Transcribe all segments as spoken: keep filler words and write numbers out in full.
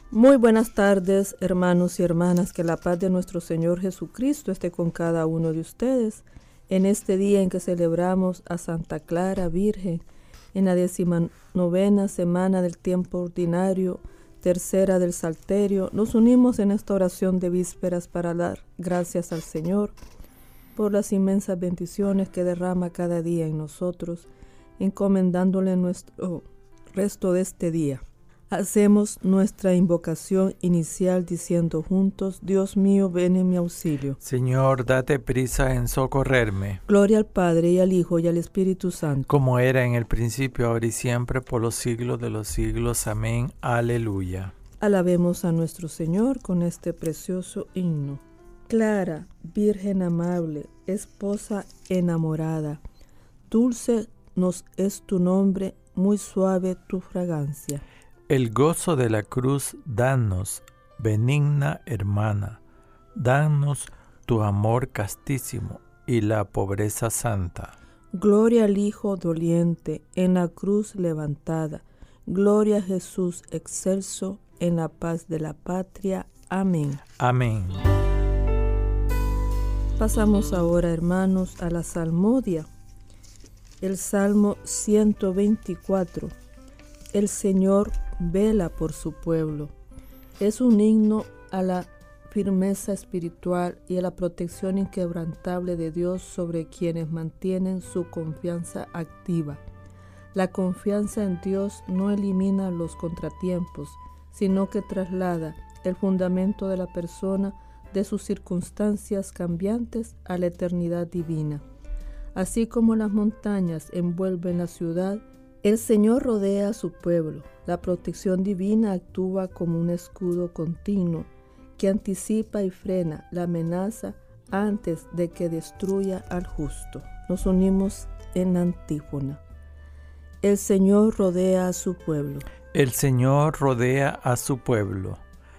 Muy buenas tardes, hermanos y hermanas, que la paz de nuestro Señor Jesucristo esté con cada uno de ustedes en este día en que celebramos a Santa Clara Virgen, en la decimonovena semana del tiempo ordinario, tercera del Salterio. Nos unimos en esta oración de vísperas para dar gracias al Señor por las inmensas bendiciones que derrama cada día en nosotros, encomendándole nuestro resto de este día. Hacemos nuestra invocación inicial diciendo juntos: Dios mío, ven en mi auxilio. Señor, date prisa en socorrerme. Gloria al Padre, y al Hijo, y al Espíritu Santo. Como era en el principio, ahora y siempre, por los siglos de los siglos. Amén. Aleluya. Alabemos a nuestro Señor con este precioso himno. Clara, Virgen amable, esposa enamorada, dulce nos es tu nombre, muy suave tu fragancia. El gozo de la cruz, danos, benigna hermana, danos tu amor castísimo y la pobreza santa. Gloria al Hijo doliente, en la cruz levantada, gloria a Jesús excelso, en la paz de la patria. Amén. Amén. Pasamos ahora, hermanos, a la salmodia. El Salmo ciento veinticuatro. El Señor vela por su pueblo. Es un himno a la firmeza espiritual y a la protección inquebrantable de Dios sobre quienes mantienen su confianza activa. La confianza en Dios no elimina los contratiempos, sino que traslada el fundamento de la persona de sus circunstancias cambiantes a la eternidad divina. Así como las montañas envuelven la ciudad, el Señor rodea a su pueblo. La protección divina actúa como un escudo continuo que anticipa y frena la amenaza antes de que destruya al justo. Nos unimos en la antífona. El Señor rodea a su pueblo. El Señor rodea a su pueblo.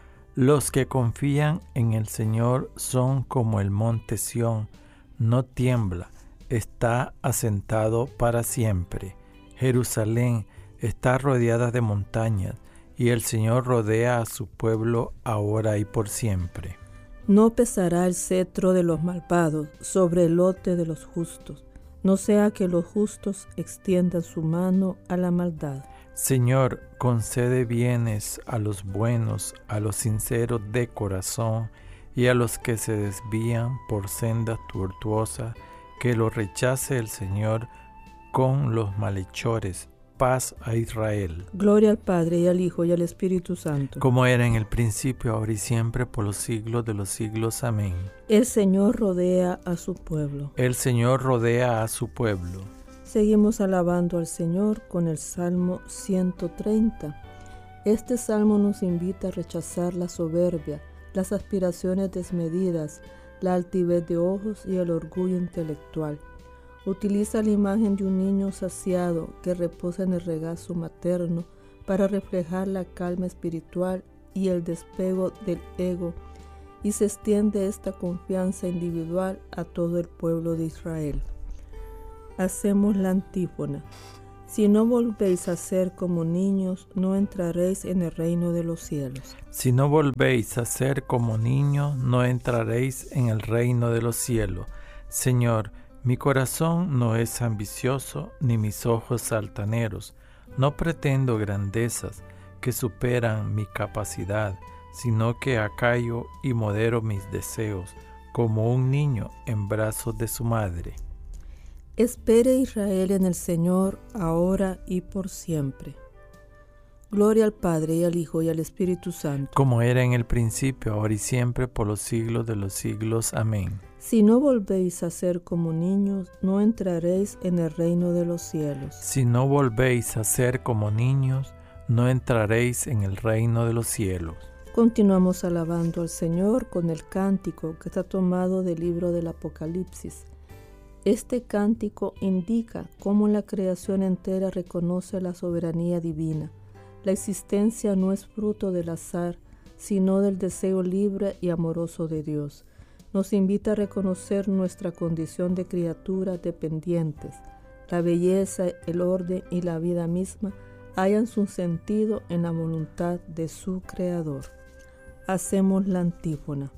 Los que confían en el Señor son como el monte Sión, no tiembla, está asentado para siempre. Jerusalén está rodeada de montañas, y el Señor rodea a su pueblo ahora y por siempre. No pesará el cetro de los malvados sobre el lote de los justos, no sea que los justos extiendan su mano a la maldad. Señor, concede bienes a los buenos, a los sinceros de corazón, y a los que se desvían por sendas tortuosas, que lo rechace el Señor con los malhechores. Paz a Israel. Gloria al Padre, y al Hijo, y al Espíritu Santo. Como era en el principio, ahora y siempre, por los siglos de los siglos. Amén. El Señor rodea a su pueblo. El Señor rodea a su pueblo. Seguimos alabando al Señor con el Salmo ciento treinta. Este salmo nos invita a rechazar la soberbia, las aspiraciones desmedidas, la altivez de ojos y el orgullo intelectual. Utiliza la imagen de un niño saciado que reposa en el regazo materno para reflejar la calma espiritual y el despego del ego, y se extiende esta confianza individual a todo el pueblo de Israel. Hacemos la antífona. Si no volvéis a ser como niños, no entraréis en el reino de los cielos. Si no volvéis a ser como niños, no entraréis en el reino de los cielos. Señor, mi corazón no es ambicioso, ni mis ojos altaneros. No pretendo grandezas que superan mi capacidad, sino que acallo y modero mis deseos, como un niño en brazos de su madre. Espere Israel en el Señor, ahora y por siempre. Gloria al Padre, y al Hijo, y al Espíritu Santo. Como era en el principio, ahora y siempre, por los siglos de los siglos. Amén. Si no volvéis a ser como niños, no entraréis en el reino de los cielos. Si no volvéis a ser como niños, no entraréis en el reino de los cielos. Continuamos alabando al Señor con el cántico que está tomado del libro del Apocalipsis. Este cántico indica cómo la creación entera reconoce la soberanía divina. La existencia no es fruto del azar, sino del deseo libre y amoroso de Dios. Nos invita a reconocer nuestra condición de criaturas dependientes. La belleza, el orden y la vida misma hallan su sentido en la voluntad de su Creador. Hacemos la antífona.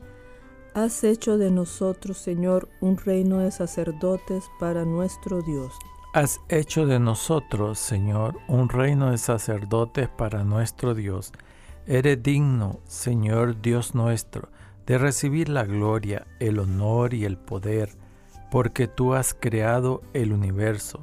Has hecho de nosotros, Señor, un reino de sacerdotes para nuestro Dios. Has hecho de nosotros, Señor, un reino de sacerdotes para nuestro Dios. Eres digno, Señor Dios nuestro, de recibir la gloria, el honor y el poder, porque tú has creado el universo,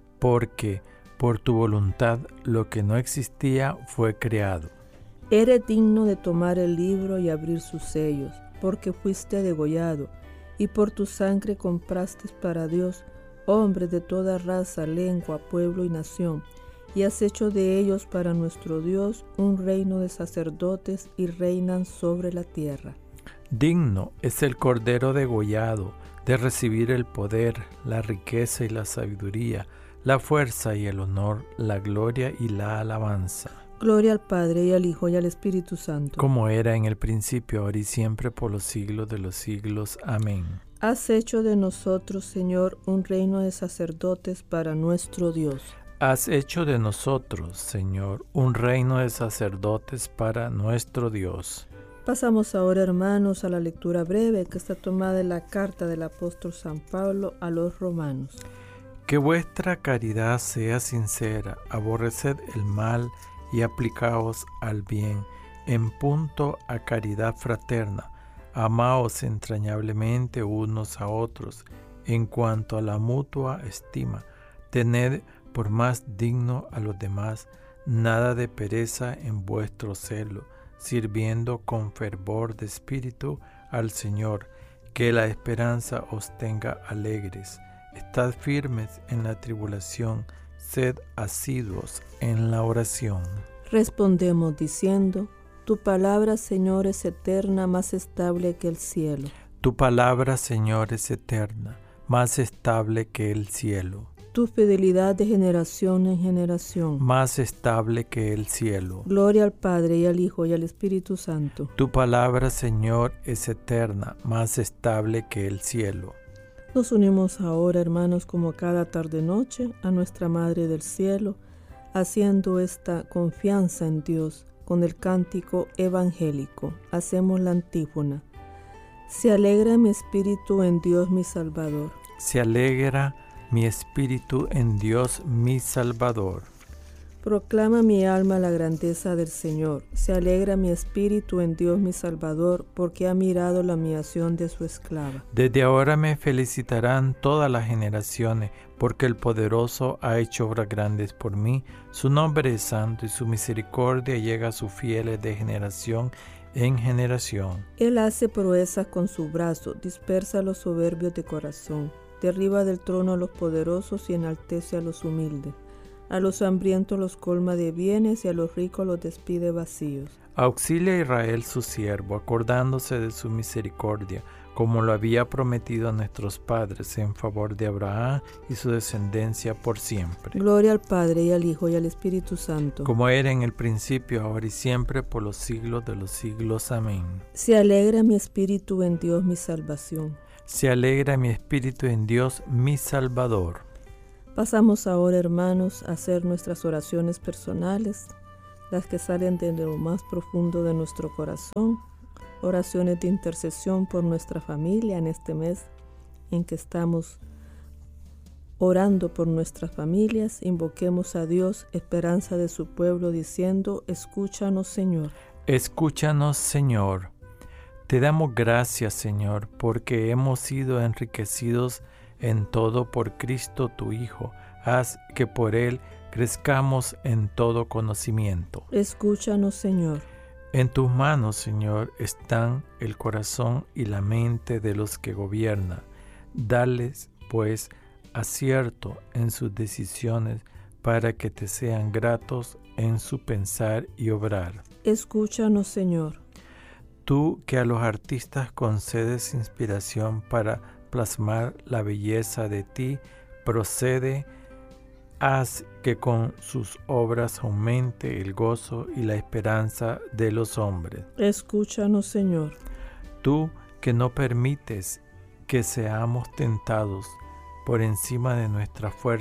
porque por tu voluntad lo que no existía fue creado. Eres digno de tomar el libro y abrir sus sellos, porque fuiste degollado, y por tu sangre compraste para Dios hombres de toda raza, lengua, pueblo y nación, y has hecho de ellos para nuestro Dios un reino de sacerdotes y reinan sobre la tierra. Digno es el Cordero degollado de recibir el poder, la riqueza y la sabiduría, la fuerza y el honor, la gloria y la alabanza. Gloria al Padre, y al Hijo, y al Espíritu Santo. Como era en el principio, ahora y siempre, por los siglos de los siglos. Amén. Has hecho de nosotros, Señor, un reino de sacerdotes para nuestro Dios. Has hecho de nosotros, Señor, un reino de sacerdotes para nuestro Dios. Pasamos ahora, hermanos, a la lectura breve que está tomada de la carta del apóstol San Pablo a los romanos. Que vuestra caridad sea sincera, aborreced el mal y aplicaos al bien. En punto a caridad fraterna, amaos entrañablemente unos a otros. En cuanto a la mutua estima, tened por más digno a los demás, nada de pereza en vuestro celo, sirviendo con fervor de espíritu al Señor, que la esperanza os tenga alegres. Estad firmes en la tribulación, sed asiduos en la oración. Respondemos diciendo: Tu palabra, Señor, es eterna, más estable que el cielo. Tu palabra, Señor, es eterna, más estable que el cielo. Tu fidelidad de generación en generación, más estable que el cielo. Gloria al Padre, y al Hijo, y al Espíritu Santo. Tu palabra, Señor, es eterna, más estable que el cielo. Nos unimos ahora, hermanos, como cada tarde-noche, a nuestra Madre del Cielo, haciendo esta confianza en Dios con el cántico evangélico. Hacemos la antífona. Se alegra mi espíritu en Dios mi Salvador. Se alegra mi espíritu en Dios mi Salvador. Proclama mi alma la grandeza del Señor. Se alegra mi espíritu en Dios mi Salvador, porque ha mirado la humillación de su esclava. Desde ahora me felicitarán todas las generaciones, porque el Poderoso ha hecho obras grandes por mí. Su nombre es santo y su misericordia llega a sus fieles de generación en generación. Él hace proezas con su brazo, dispersa a los soberbios de corazón, derriba del trono a los poderosos y enaltece a los humildes. A los hambrientos los colma de bienes y a los ricos los despide vacíos. Auxilia a Israel su siervo, acordándose de su misericordia, como lo había prometido a nuestros padres, en favor de Abraham y su descendencia por siempre. Gloria al Padre, y al Hijo, y al Espíritu Santo. Como era en el principio, ahora y siempre, por los siglos de los siglos. Amén. Se alegra mi espíritu en Dios mi salvación. Se alegra mi espíritu en Dios mi Salvador. Pasamos ahora, hermanos, a hacer nuestras oraciones personales, las que salen de lo más profundo de nuestro corazón, oraciones de intercesión por nuestra familia en este mes en que estamos orando por nuestras familias. Invoquemos a Dios, esperanza de su pueblo, diciendo: escúchanos, Señor. Escúchanos, Señor. Te damos gracias, Señor, porque hemos sido enriquecidos en todo por Cristo tu Hijo. Haz que por Él crezcamos en todo conocimiento. Escúchanos, Señor. En tus manos, Señor, están el corazón y la mente de los que gobiernan. Dales, pues, acierto en sus decisiones para que te sean gratos en su pensar y obrar. Escúchanos, Señor. Tú que a los artistas concedes inspiración para plasmar la belleza de ti, procede, haz que con sus obras aumente el gozo y la esperanza de los hombres. Escúchanos, Señor. Tú que no permites que seamos tentados por encima de nuestra fuerza,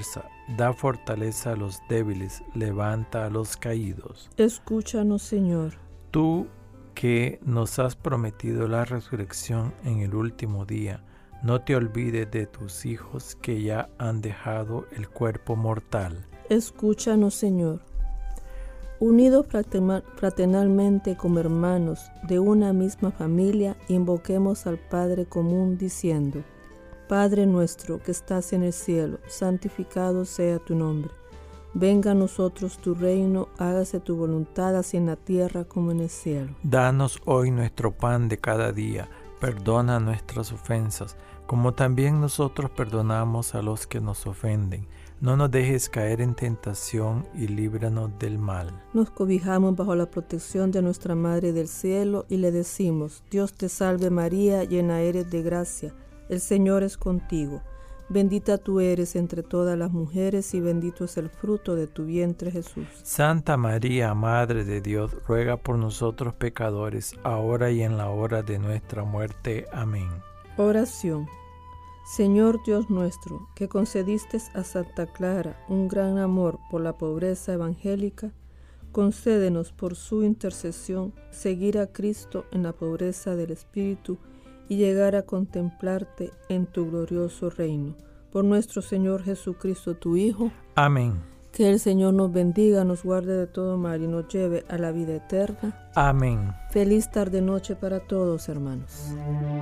da fortaleza a los débiles, levanta a los caídos. Escúchanos, Señor. Tú que nos has prometido la resurrección en el último día, no te olvides de tus hijos que ya han dejado el cuerpo mortal. Escúchanos, Señor. Unidos fraternalmente como hermanos de una misma familia, invoquemos al Padre común diciendo: Padre nuestro que estás en el cielo, santificado sea tu nombre. Venga a nosotros tu reino, hágase tu voluntad así en la tierra como en el cielo. Danos hoy nuestro pan de cada día, perdona nuestras ofensas, como también nosotros perdonamos a los que nos ofenden. No nos dejes caer en tentación y líbranos del mal. Nos cobijamos bajo la protección de nuestra Madre del Cielo y le decimos: Dios te salve María, llena eres de gracia, el Señor es contigo. Bendita tú eres entre todas las mujeres y bendito es el fruto de tu vientre, Jesús. Santa María, Madre de Dios, ruega por nosotros pecadores, ahora y en la hora de nuestra muerte. Amén. Oración. Señor Dios nuestro, que concediste a Santa Clara un gran amor por la pobreza evangélica, concédenos por su intercesión seguir a Cristo en la pobreza del espíritu y llegar a contemplarte en tu glorioso reino. Por nuestro Señor Jesucristo, tu Hijo. Amén. Que el Señor nos bendiga, nos guarde de todo mal y nos lleve a la vida eterna. Amén. Feliz tarde-noche para todos, hermanos.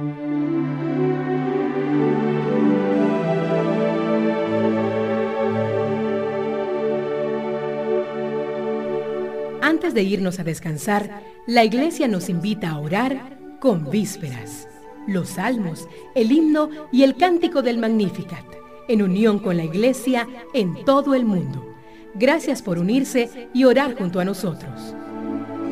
Antes de irnos a descansar, la Iglesia nos invita a orar con vísperas, los salmos, el himno y el cántico del Magnificat, en unión con la Iglesia en todo el mundo. Gracias por unirse y orar junto a nosotros.